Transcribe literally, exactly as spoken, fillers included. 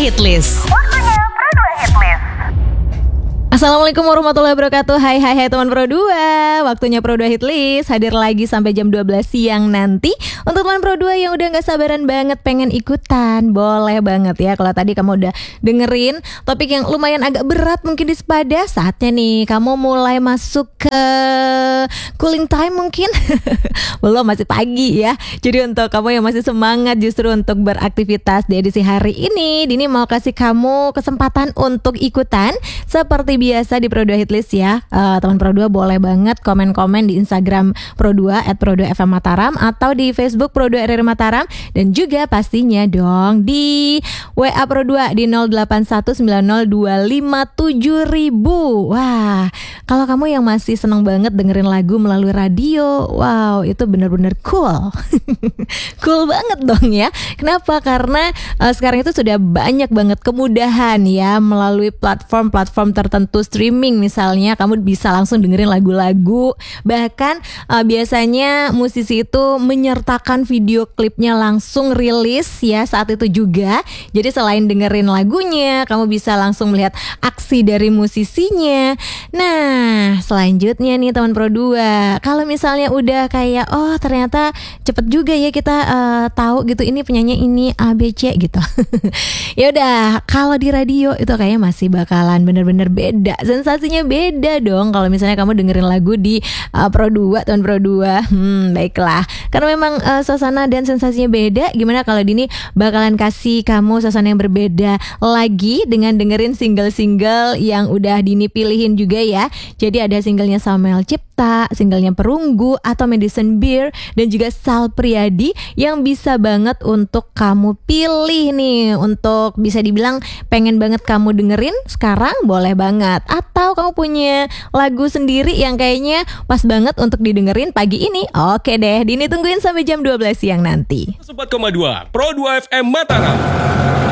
Hitlist. Waktunya Pro dua Hitlist. Assalamualaikum warahmatullahi wabarakatuh. Hai hai hai teman Pro dua. Waktunya Pro dua Hitlist hadir lagi sampai jam dua belas siang nanti. Untuk teman Pro dua yang udah gak sabaran banget pengen ikutan, boleh banget ya. Kalau tadi kamu udah dengerin topik yang lumayan agak berat mungkin di Sepada, saatnya nih kamu mulai masuk ke cooling time mungkin. Belum, masih pagi ya. Jadi untuk kamu yang masih semangat justru untuk beraktivitas di edisi hari ini, Dini mau kasih kamu kesempatan untuk ikutan seperti biasa di Pro dua Hitlist ya. uh, Teman Pro dua boleh banget komen-komen di Instagram Pro dua at Pro dua F M Mataram atau di Facebook Pro dua R R Mataram, dan juga pastinya dong di W A Pro dua di nol delapan satu sembilan nol dua lima tujuh ribu. Wah, kalau kamu yang masih seneng banget dengerin lagu melalui radio, wow, itu benar-benar cool. Cool banget dong ya. Kenapa? Karena uh, sekarang itu sudah banyak banget kemudahan ya, melalui platform-platform tertentu streaming. Misalnya kamu bisa langsung dengerin lagu-lagu. Bahkan uh, biasanya musisi itu menyertakan video klipnya langsung rilis ya saat itu juga. Jadi selain dengerin lagunya, kamu bisa langsung melihat aksi dari musisinya. Nah, selanjutnya nih teman Pro dua, kalau misalnya udah kayak oh ternyata cepet juga ya kita uh, tahu gitu ini penyanyi ini A B C gitu. Ya udah, kalau di radio itu kayaknya masih bakalan bener-bener beda. Sensasinya beda dong kalau misalnya kamu dengerin lagu di uh, Pro dua, teman Pro dua. Hmm, baiklah. Karena memang uh, suasana dan sensasinya beda. Gimana kalau Dini bakalan kasih kamu suasana yang berbeda lagi dengan dengerin single-single yang udah Dini pilihin juga ya. Jadi ada singlenya Samuel Cipta, singlenya Perunggu atau Madison Beer, dan juga Sal Priadi yang bisa banget untuk kamu pilih nih. Untuk bisa dibilang pengen banget kamu dengerin sekarang, boleh banget. Atau kamu punya lagu sendiri yang kayaknya pas banget untuk didengerin pagi ini, oke deh, Dini tungguin sampai jam dua belas siang nanti. empat koma dua Pro dua F M Mataram.